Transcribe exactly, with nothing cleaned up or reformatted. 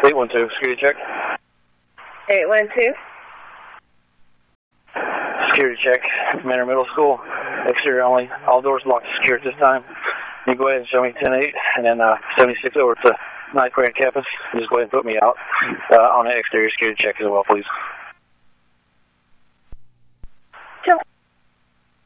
eight one two, security check. eight one two. Security check, Manor Middle School. Exterior only. All doors locked secure at this time. You go ahead and show me ten eight, and then uh, seventy-six over to Ninth Grand Campus. Just go ahead and put me out uh, on the exterior security check as well, please. Sure.